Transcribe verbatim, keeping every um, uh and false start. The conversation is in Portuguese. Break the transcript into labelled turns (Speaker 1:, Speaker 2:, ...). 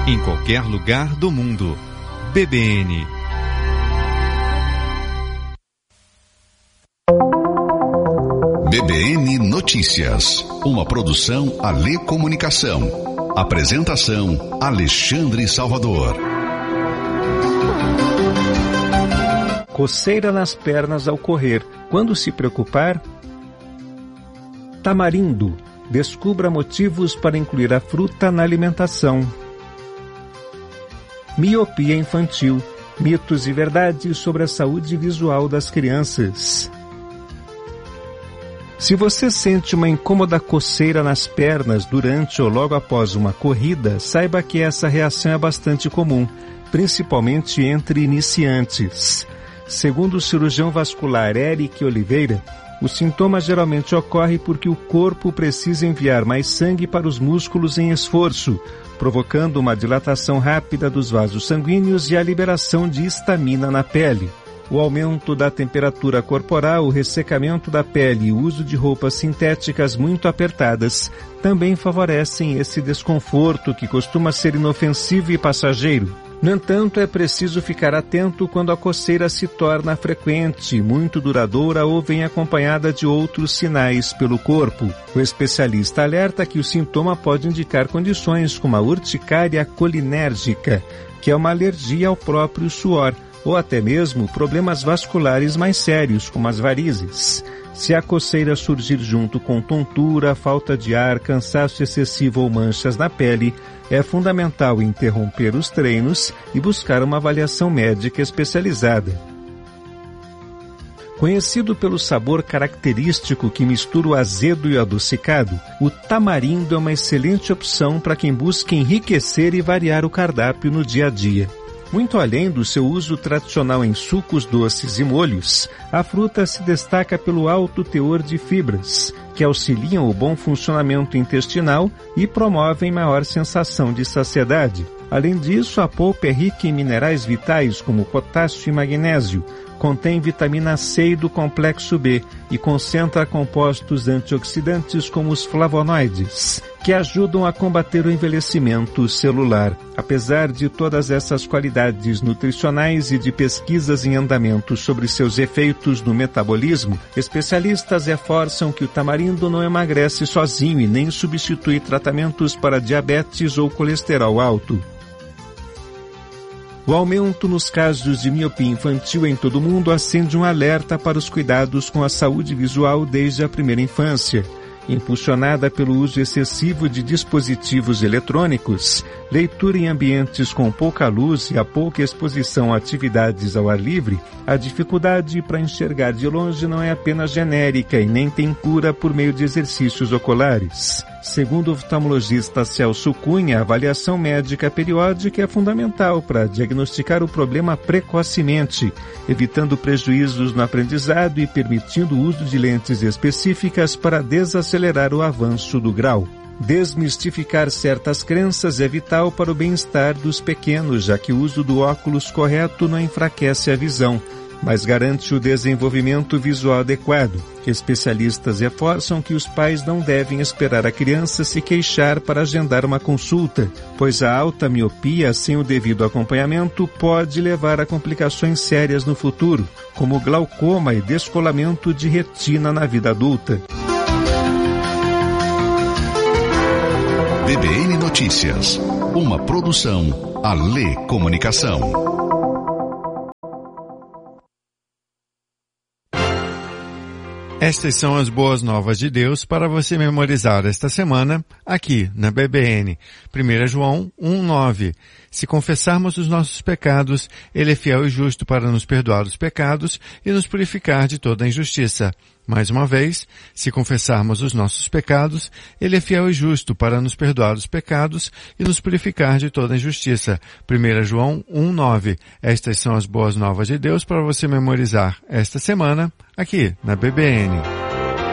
Speaker 1: em qualquer lugar do mundo. B B N.
Speaker 2: B B N Notícias, uma produção Alê Comunicação. Apresentação Alexandre Salvador.
Speaker 3: Coceira nas pernas ao correr. Quando se preocupar? Tamarindo. Descubra motivos para incluir a fruta na alimentação. Miopia infantil. Mitos e verdades sobre a saúde visual das crianças. Se você sente uma incômoda coceira nas pernas durante ou logo após uma corrida, saiba que essa reação é bastante comum, principalmente entre iniciantes. Segundo o cirurgião vascular Eric Oliveira, o sintoma geralmente ocorre porque o corpo precisa enviar mais sangue para os músculos em esforço, provocando uma dilatação rápida dos vasos sanguíneos e a liberação de histamina na pele. O aumento da temperatura corporal, o ressecamento da pele e o uso de roupas sintéticas muito apertadas também favorecem esse desconforto que costuma ser inofensivo e passageiro. No entanto, é preciso ficar atento quando a coceira se torna frequente, muito duradoura ou vem acompanhada de outros sinais pelo corpo. O especialista alerta que o sintoma pode indicar condições como a urticária colinérgica, que é uma alergia ao próprio suor, ou até mesmo problemas vasculares mais sérios, como as varizes. Se a coceira surgir junto com tontura, falta de ar, cansaço excessivo ou manchas na pele, é fundamental interromper os treinos e buscar uma avaliação médica especializada. Conhecido pelo sabor característico que mistura o azedo e o adocicado, o tamarindo é uma excelente opção para quem busca enriquecer e variar o cardápio no dia a dia. Muito além do seu uso tradicional em sucos doces e molhos, a fruta se destaca pelo alto teor de fibras, que auxiliam o bom funcionamento intestinal e promovem maior sensação de saciedade. Além disso, a polpa é rica em minerais vitais como potássio e magnésio, contém vitamina C e do complexo B e concentra compostos antioxidantes como os flavonoides, que ajudam a combater o envelhecimento celular. Apesar de todas essas qualidades nutricionais e de pesquisas em andamento sobre seus efeitos no metabolismo, especialistas reforçam que o tamarindo não emagrece sozinho e nem substitui tratamentos para diabetes ou colesterol alto. O aumento nos casos de miopia infantil em todo o mundo acende um alerta para os cuidados com a saúde visual desde a primeira infância. Impulsionada pelo uso excessivo de dispositivos eletrônicos, leitura em ambientes com pouca luz e a pouca exposição a atividades ao ar livre, a dificuldade para enxergar de longe não é apenas genérica e nem tem cura por meio de exercícios oculares. Segundo o oftalmologista Celso Cunha, a avaliação médica periódica é fundamental para diagnosticar o problema precocemente, evitando prejuízos no aprendizado e permitindo o uso de lentes específicas para desacelerar o avanço do grau. Desmistificar certas crenças é vital para o bem-estar dos pequenos, já que o uso do óculos correto não enfraquece a visão, mas garante o desenvolvimento visual adequado. Especialistas reforçam que os pais não devem esperar a criança se queixar para agendar uma consulta, pois a alta miopia sem o devido acompanhamento pode levar a complicações sérias no futuro, como glaucoma e descolamento de retina na vida adulta.
Speaker 2: B B N Notícias, uma produção Alê Comunicação.
Speaker 4: Estas são as boas novas de Deus para você memorizar esta semana aqui na B B N. primeiro João um, nove. Se confessarmos os nossos pecados, Ele é fiel e justo para nos perdoar os pecados e nos purificar de toda a injustiça. Mais uma vez, se confessarmos os nossos pecados, Ele é fiel e justo para nos perdoar os pecados e nos purificar de toda a injustiça. primeiro João um, nove. Estas são as boas novas de Deus para você memorizar esta semana aqui na B B N.